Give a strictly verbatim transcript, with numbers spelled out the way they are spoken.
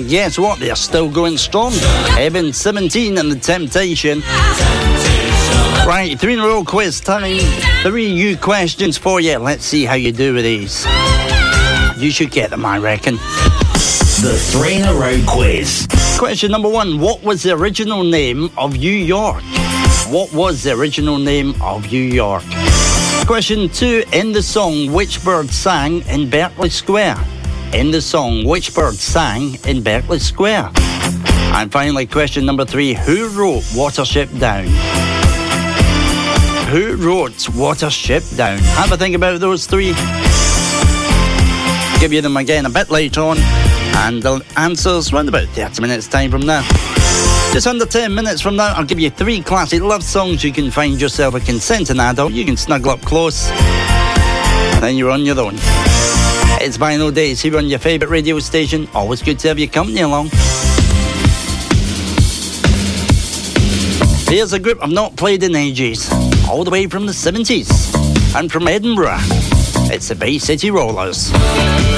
guess what? They're still going strong. Heaven seventeen and The Temptation. Right, three in a row quiz time. Three new questions for you. Let's see how you do with these. You should get them, I reckon. The three in a row quiz. Question number one. What was the original name of New York? What was the original name of New York? Question two. In the song, which bird sang in Berkeley Square? In the song, which bird sang in Berkeley Square? And finally, question number three. Who wrote Watership Down? Who wrote Watership Down? Have a think about those three. Give you them again a bit later on. And the answers round about thirty minutes time from now. Just under ten minutes from now, I'll give you three classic love songs. You can find yourself a consenting adult. You can snuggle up close. And then you're on your own. It's Vinyl Days here on your favourite radio station. Always good to have your company along. Here's a group I've not played in ages. All the way from the seventies. And from Edinburgh, it's the Bay City Rollers.